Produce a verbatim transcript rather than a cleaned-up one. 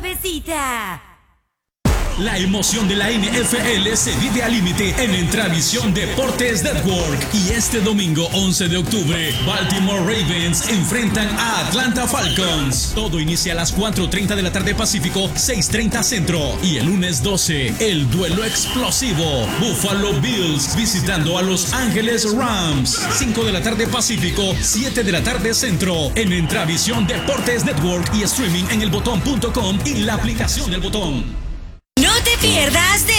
suavecita. La emoción de la N F L se vive al límite en Entravisión Deportes Network. Y este domingo once de octubre, Baltimore Ravens enfrentan a Atlanta Falcons. Todo inicia a las cuatro treinta de la tarde Pacífico, seis treinta Centro. Y el lunes doce, el duelo explosivo. Buffalo Bills visitando a Los Ángeles Rams. cinco de la tarde Pacífico, siete de la tarde Centro. En Entravisión Deportes Network y streaming en el botón punto com y la aplicación del Botón. No te pierdas de